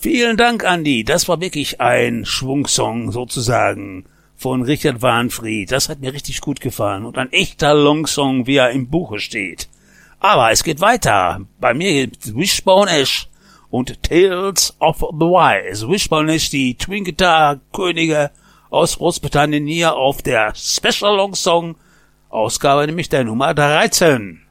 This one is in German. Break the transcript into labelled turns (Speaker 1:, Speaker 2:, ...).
Speaker 1: Vielen Dank, Andi. Das war wirklich ein Schwungsong sozusagen von Richard Wahnfried. Das hat mir richtig gut gefallen und ein echter Longsong, wie er im Buche steht. Aber es geht weiter. Bei mir gibt Wishbone Ash und Tales of the Wise. Wishbone Ash, die Twin Guitar Könige aus Großbritannien hier auf der Special Longsong Ausgabe, nämlich der Nummer 13.